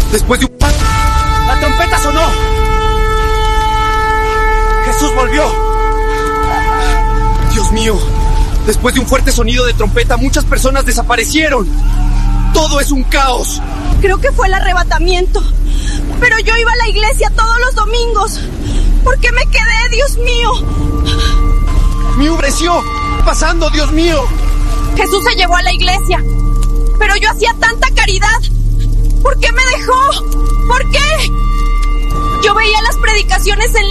después de un... ¡La trompeta sonó! ¡Jesús volvió! Dios mío, después de un fuerte sonido de trompeta, muchas personas desaparecieron. Todo es un caos. Creo que fue el arrebatamiento. Pero yo iba a la iglesia todos los domingos. ¿Por qué me quedé, Dios mío? ¡Me ofreció! ¡Pasando, Dios mío! Jesús se llevó a la iglesia. Pero yo hacía tanta caridad. ¿Por qué me dejó? ¿Por qué? Yo veía las predicaciones en